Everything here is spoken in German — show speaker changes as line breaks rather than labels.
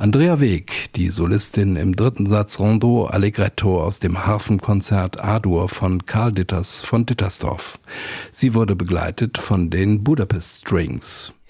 Andrea Weg, die Solistin im dritten Satz Rondo Allegretto aus dem Harfenkonzert A-Dur von Karl Ditters von Dittersdorf. Sie wurde begleitet von den Budapest Strings.